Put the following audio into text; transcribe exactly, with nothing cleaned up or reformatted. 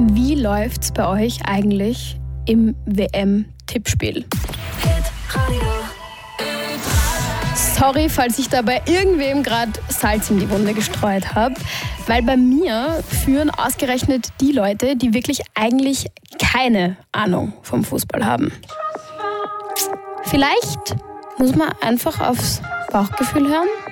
Wie läuft's bei euch eigentlich im W M-Tippspiel? Sorry, falls ich da bei irgendwem gerade Salz in die Wunde gestreut habe, weil bei mir führen ausgerechnet die Leute, die wirklich eigentlich keine Ahnung vom Fußball haben. Vielleicht muss man einfach aufs Bauchgefühl hören.